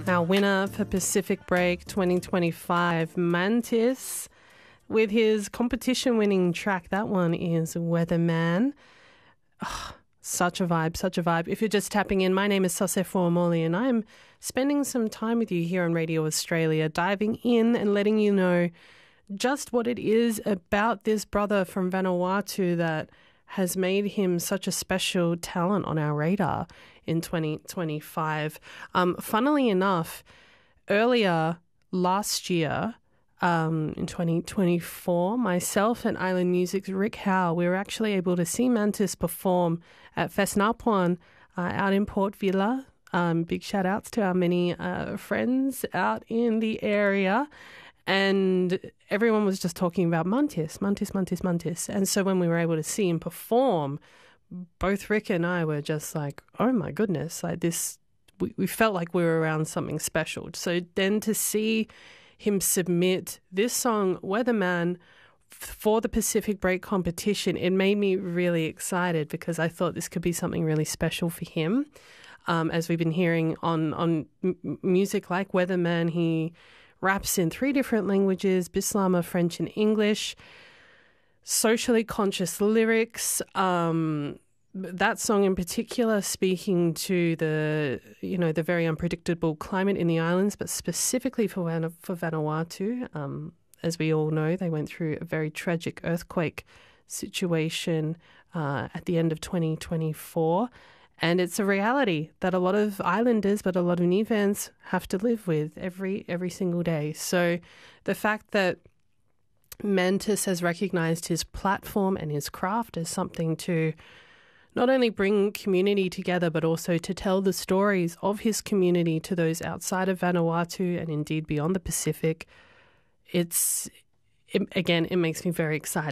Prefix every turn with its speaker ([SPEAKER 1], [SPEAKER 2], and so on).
[SPEAKER 1] Our winner for Pacific Break 2025, Mantis, with his competition-winning track. That one is Weatherman. Oh, such a vibe, such a vibe. If you're just tapping in, my name is Sosefo Omoli, and I'm spending some time with you here on Radio Australia, diving in and letting you know just what it is about this brother from Vanuatu that has made him such a special talent on our radar in 2025. Funnily enough, earlier last year, in 2024, myself and Island Music's Rick Howe, we were actually able to see Mantis perform at Fest Napuan out in Port Vila. Big shout outs to our many friends out in the area. And everyone was just talking about Mantis. And so when we were able to see him perform, both Rick and I were just like, oh my goodness, like this, we felt like we were around something special. So then to see him submit this song, Weatherman, for the Pacific Break competition, it made me really excited because I thought this could be something really special for him. As we've been hearing on music like Weatherman, he raps in 3 different languages, Bislama, French and English, socially conscious lyrics. That song in particular speaking to the very unpredictable climate in the islands, but specifically for Vanuatu. As we all know, they went through a very tragic earthquake situation at the end of 2024. And it's a reality that a lot of islanders, but a lot of Nivans have to live with every single day. So the fact that Mantis has recognised his platform and his craft as something to not only bring community together, but also to tell the stories of his community to those outside of Vanuatu and indeed beyond the Pacific, it makes me very excited.